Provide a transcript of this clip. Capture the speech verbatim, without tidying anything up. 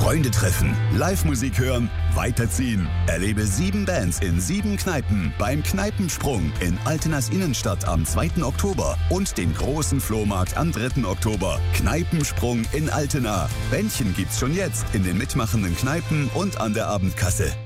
Freunde treffen, Live-Musik hören, weiterziehen. Erlebe sieben Bands in sieben Kneipen beim Kneipensprung in Altenas Innenstadt am zweiten Oktober und den großen Flohmarkt am dritten Oktober. Kneipensprung in Altena. Bändchen gibt's schon jetzt in den mitmachenden Kneipen und an der Abendkasse.